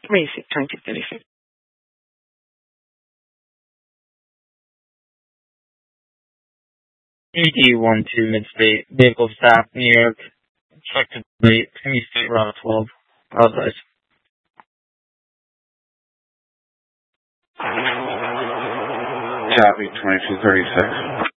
Basic 2036. ED12 Midstate, vehicle staff, New York, expected late, Penny State Route 12. Apologize. Copy, 2236.